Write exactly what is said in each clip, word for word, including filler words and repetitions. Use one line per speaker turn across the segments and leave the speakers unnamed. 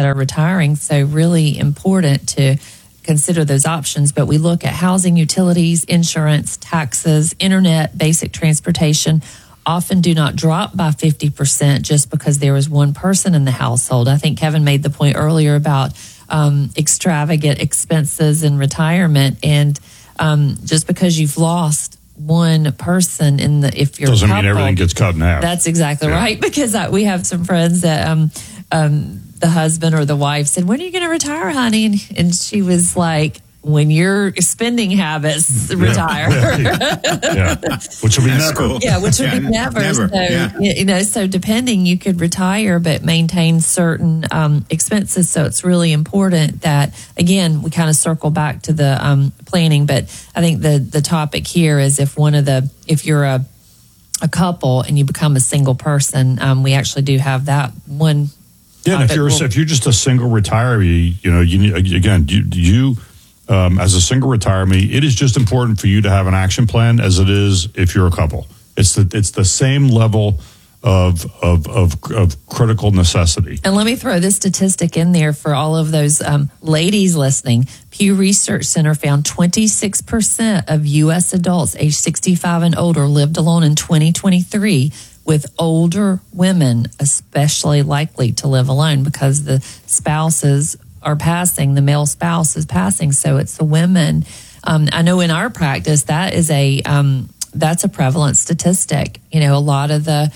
that are retiring. So really important to consider those options. But we look at housing, utilities, insurance, taxes, internet, basic transportation. Often do not drop by fifty percent just because there is one person in the household. I think Kevin made the point earlier about um, extravagant expenses in retirement. And um, just because you've lost one person in the, if you're
doesn't
a couple,
mean everything gets cut in half.
That's exactly
yeah.
right. Because I, we have some friends that um, um, the husband or the wife said, "When are you going to retire, honey?" And, and she was like, "When your spending habits retire."
Yeah, yeah, yeah. Which will be
That's
never.
cool.
Yeah, which would
Yeah,
be never.
never.
So,
Yeah.
you know, so depending, you could retire but maintain certain um, expenses. So it's really important that, again, we kind of circle back to the um, planning. But I think the the topic here is if one of the, if you're a a couple and you become a single person, um, we actually do have that one.
Yeah, and if you're
will,
if you're just a single retiree, you know, you need, again, you you. Um, as a single retiree, it is just important for you to have an action plan as it is if you're a couple. It's the it's the same level of of of, of critical necessity.
And let me throw this statistic in there for all of those um, ladies listening. Pew Research Center found twenty-six percent of U S adults aged sixty-five and older lived alone in twenty twenty-three, with older women especially likely to live alone because the spouses are passing, the male spouse is passing, so it's the women. Um, I know in our practice that is a um, that's a prevalent statistic. You know, a lot of the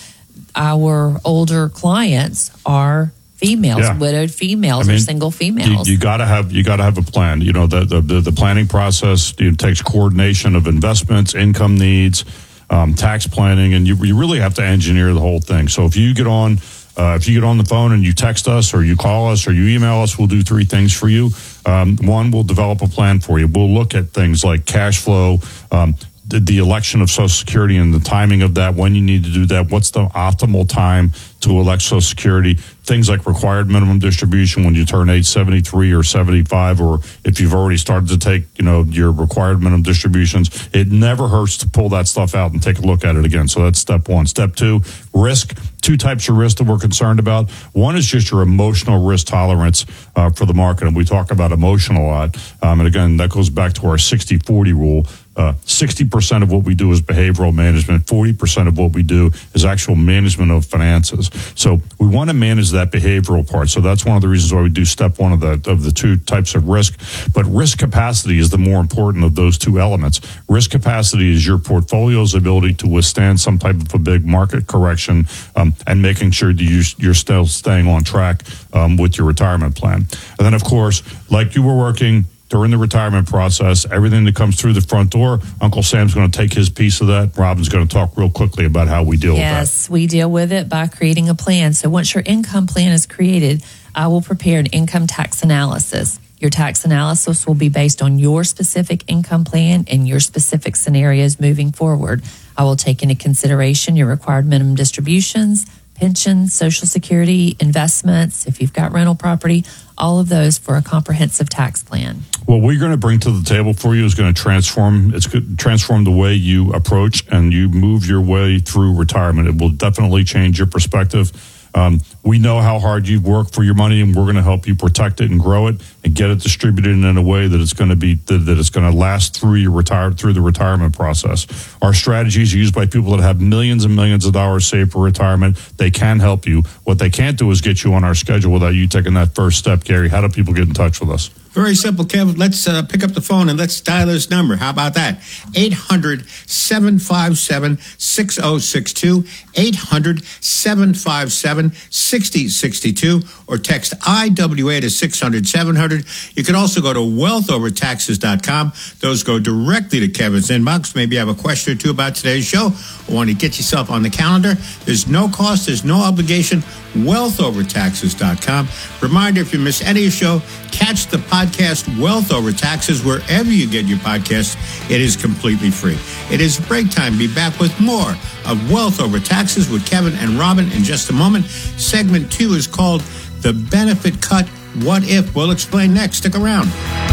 our older clients are females,
Yeah.
widowed females,
I mean,
or single females.
You, you got to have you got to have a plan. You know, the the, the planning process it takes coordination of investments, income needs, um, tax planning, and you you really have to engineer the whole thing. So if you get on. Uh, if you get on the phone and you text us or you call us or you email us, we'll do three things for you. Um, one, we'll develop a plan for you. We'll look at things like cash flow, um, the, the election of Social Security and the timing of that, when you need to do that, what's the optimal time to elect Social Security, things like required minimum distribution when you turn age seventy-three or seventy-five, or if you've already started to take, you know, your required minimum distributions. It never hurts to pull that stuff out and take a look at it again. So that's step one. Step two, risk. Two types of risk that we're concerned about. One is just your emotional risk tolerance uh, for the market, and we talk about emotion a lot. Um, and again, that goes back to our sixty forty rule. Uh, sixty percent of what we do is behavioral management. forty percent of what we do is actual management of finances. So we want to manage that behavioral part. So that's one of the reasons why we do step one of the of the two types of risk. But risk capacity is the more important of those two elements. Risk capacity is your portfolio's ability to withstand some type of a big market correction, um, and making sure that you, you're still staying on track um, with your retirement plan. And then, of course, like you were working during the retirement process, everything that comes through the front door, Uncle Sam's going to take his piece of that. Robin's going to talk real quickly about how we deal with that.
Yes, we deal with it by creating a plan. So once your income plan is created, I will prepare an income tax analysis. Your tax analysis will be based on your specific income plan and your specific scenarios moving forward. I will take into consideration your required minimum distributions, pensions, Social Security, investments, if you've got rental property, all of those for a comprehensive tax plan.
What we're going to bring to the table for you is going to transform. It's going to transform the way you approach and you move your way through retirement. It will definitely change your perspective. Um, we know how hard you've worked for your money, and we're going to help you protect it and grow it and get it distributed in a way that it's going to be that, that it's going to last through your retire through the retirement process. Our strategies are used by people that have millions and millions of dollars saved for retirement. They can help you. What they can't do is get you on our schedule without you taking that first step. Gary, how do people get in touch with us?
Very simple, Kev. Let's uh, pick up the phone and let's dial this number. How about that? eight hundred, seven five seven, six oh six two, eight hundred, seven five seven, six oh six two, or text I W A to six hundred, seven hundred. You can also go to wealth over taxes dot com. Those go directly to Kevin's inbox. Maybe you have a question or two about today's show or want to get yourself on the calendar. There's no cost. There's no obligation. wealth over taxes dot com. Reminder, if you miss any of the show, catch the podcast Wealth Over Taxes wherever you get your podcasts. It is completely free. It is break time. Be back with more of Wealth Over Taxes with Kevin and Robin in just a moment. Segment two is called The Benefit Cut. What If? We'll explain next. Stick around.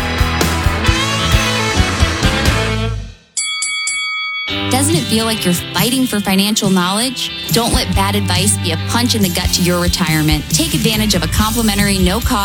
Doesn't it feel like you're fighting for financial knowledge? Don't let bad advice be a punch in the gut to your retirement. Take advantage of a complimentary no-cost